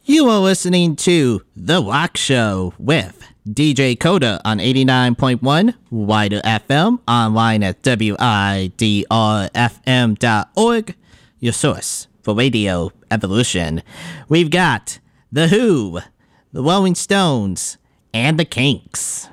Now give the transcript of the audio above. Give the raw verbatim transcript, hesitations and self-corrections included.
You are listening to The Rock Show with D J Coda on eighty-nine point one Wider F M, online at W I D R F M dot org, your source for radio evolution. We've got The Who, The Rolling Stones, and The Kinks.